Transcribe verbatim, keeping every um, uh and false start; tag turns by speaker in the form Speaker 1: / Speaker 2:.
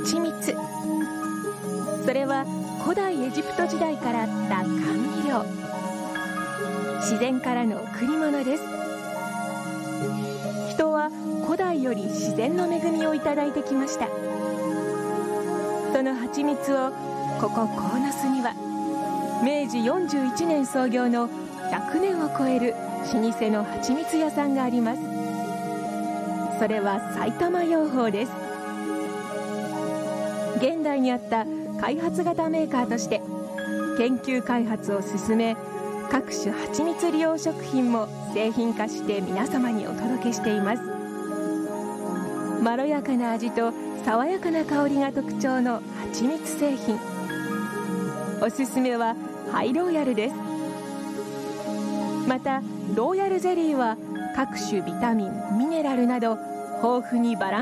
Speaker 1: 蜂蜜。それは古代エジプト時代からあった甘味料、自然からの贈り物です。人は古代より自然の恵みをいただいてきました。その蜂蜜をここ鴻巣には明治よんじゅういちねん創業のひゃくねんを超える老舗の蜂蜜屋さんがあります。それは埼玉養蜂です。現代にあった開発型メーカーとして研究開発を進め、各種蜂蜜利用食品も製品化して皆様にお届けしています。まろやかな味と爽やかな香りが特徴の蜂蜜製品。おすすめはハイローヤルです。またローヤルゼリーは各種ビタミン、ミネラルなど豊富にバランス